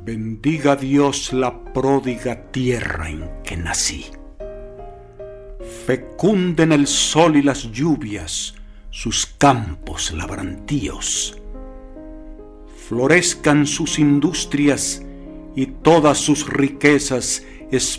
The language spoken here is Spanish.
Bendiga Dios la pródiga tierra en que nací. Fecunden el sol y las lluvias sus campos labrantíos. Florezcan sus industrias y todas sus riquezas